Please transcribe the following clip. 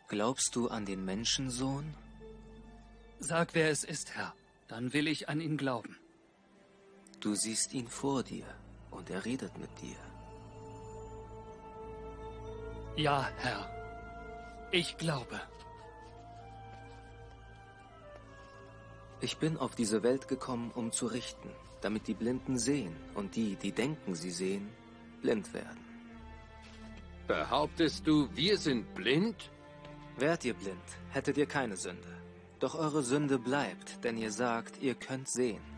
Glaubst du an den Menschensohn? Sag, wer es ist, Herr. Dann will ich an ihn glauben. Du siehst ihn vor dir und er redet mit dir. Ja, Herr. Ich glaube. Ich bin auf diese Welt gekommen, um zu richten, damit die Blinden sehen und die, die denken, sie sehen, blind werden. Behauptest du, wir sind blind? Wärt ihr blind, hättet ihr keine Sünde. Doch eure Sünde bleibt, denn ihr sagt, ihr könnt sehen.